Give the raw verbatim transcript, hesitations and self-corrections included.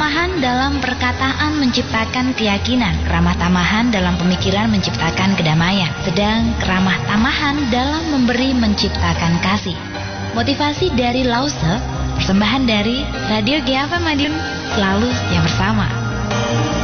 tamahan dalam perkataan menciptakan keyakinan, keramah tamahan dalam pemikiran menciptakan kedamaian, sedang keramah tamahan dalam memberi menciptakan kasih. Motivasi dari Lause, persembahan dari Radio G F M Madiun, selalu setia bersama.